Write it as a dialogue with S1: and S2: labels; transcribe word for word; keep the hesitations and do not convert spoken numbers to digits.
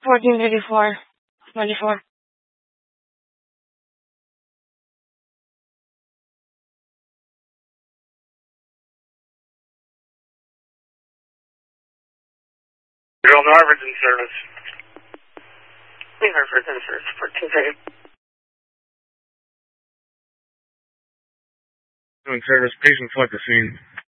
S1: fourteen eighty-four, ninety-four.
S2: Girl Harvard's in service.
S3: Queen Harvard's in service, fourteen thirty.
S2: Doing service, patient select the scene.